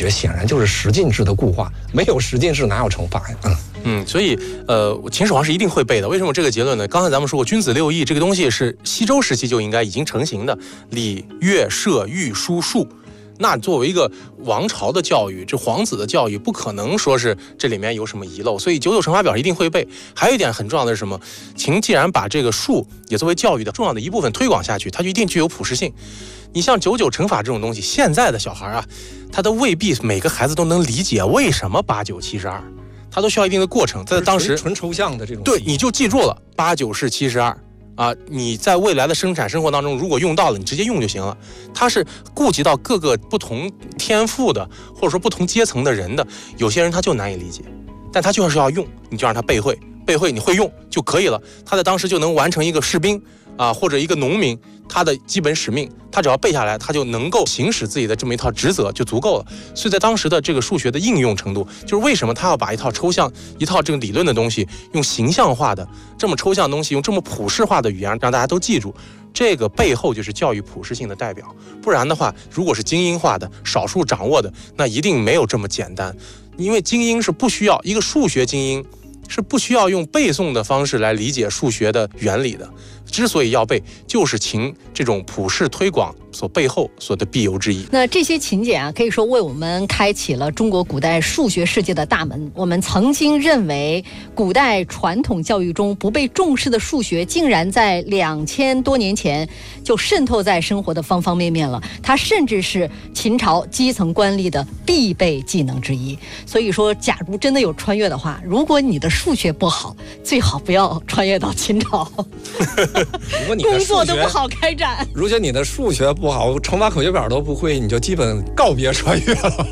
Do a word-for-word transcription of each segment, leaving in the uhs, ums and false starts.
觉显然就是十进制的固化，没有十进制哪有惩罚呀？嗯嗯，所以呃，秦始皇是一定会背的。为什么这个结论呢？刚才咱们说过，君子六艺这个东西是西周时期就应该已经成型的，礼、乐、射、御、书、数。那作为一个王朝的教育，这皇子的教育，不可能说是这里面有什么遗漏，所以九九乘法表一定会背。还有一点很重要的是什么？秦既然把这个数也作为教育的重要的一部分推广下去，它就一定具有普适性。你像九九乘法这种东西，现在的小孩啊，他都未必每个孩子都能理解为什么八九七十二，他都需要一定的过程。在当时纯抽象的这种， 对，你就记住了八九是七十二。啊，你在未来的生产生活当中，如果用到了，你直接用就行了。它是顾及到各个不同天赋的，或者说不同阶层的人的。有些人他就难以理解，但他就是要用，你就让他背会，背会你会用就可以了。他在当时就能完成一个士兵啊，或者一个农民他的基本使命，他只要背下来，他就能够行使自己的这么一套职责就足够了。所以在当时的这个数学的应用程度，就是为什么他要把一套抽象、一套这个理论的东西，用形象化的这么抽象的东西，用这么普世化的语言让大家都记住，这个背后就是教育普适性的代表。不然的话，如果是精英化的、少数掌握的，那一定没有这么简单。因为精英是不需要一个数学精英。是不需要用背诵的方式来理解数学的原理的。之所以要背，就是秦这种普世推广所背后所的必由之一。 那这些勤俭啊，可以说为我们开启了中国古代数学世界的大门。我们曾经认为古代传统教育中不被重视的数学，竟然在两千多年前就渗透在生活的方方面面了。它甚至是秦朝基层官吏的必备技能之一。所以说，假如真的有穿越的话，如果你的数学不好，最好不要穿越到秦朝。 如果你工作都不好开展， 如果你的数学不好，乘法口诀表都不会，你就基本告别穿越了。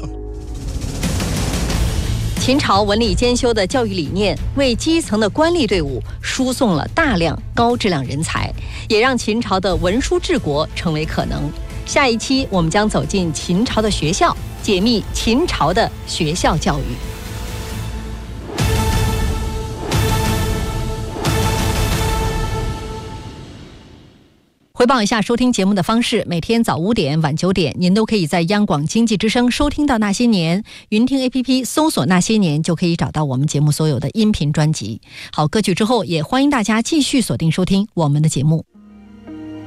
秦朝文理兼修的教育理念，为基层的官吏队伍输送了大量高质量人才，也让秦朝的文书治国成为可能。下一期我们将走进秦朝的学校，解密秦朝的学校教育。回报一下收听节目的方式，每天早五点晚九点您都可以在央广经济之声收听到那些年，云听 A P P 搜索那些年就可以找到我们节目所有的音频专辑。好，歌曲之后也欢迎大家继续锁定收听我们的节目。